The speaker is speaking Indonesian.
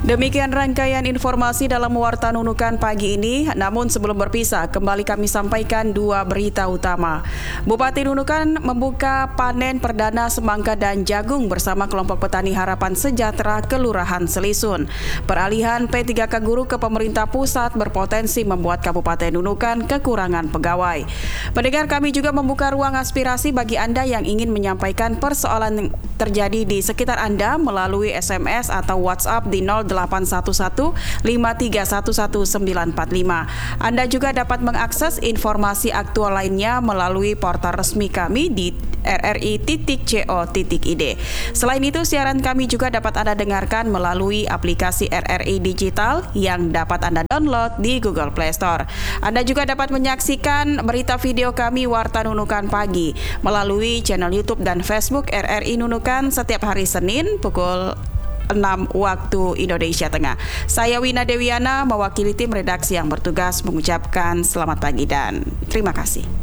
Demikian rangkaian informasi dalam Warta Nunukan pagi ini. Namun sebelum berpisah, kembali kami sampaikan dua berita utama. Bupati Nunukan membuka panen perdana semangka dan jagung bersama kelompok petani Harapan Sejahtera Kelurahan Selisun. Peralihan P3K Guru ke pemerintah pusat berpotensi membuat Kabupaten Nunukan kekurangan pegawai. Pendengar, kami juga membuka ruang aspirasi bagi Anda yang ingin menyampaikan persoalan yang terjadi di sekitar Anda melalui SMS atau WhatsApp di 0811 5311945. Anda juga dapat mengakses informasi aktual lainnya melalui portal resmi kami di rri.co.id. Selain itu, siaran kami juga dapat Anda dengarkan melalui aplikasi RRI Digital yang dapat Anda download di Google Play Store. Anda juga dapat menyaksikan berita video kami Warta Nunukan Pagi melalui channel YouTube dan Facebook RRI Nunukan setiap hari Senin pukul 6 waktu Indonesia Tengah. Saya Wina Dewiana mewakili tim redaksi yang bertugas mengucapkan selamat pagi dan terima kasih.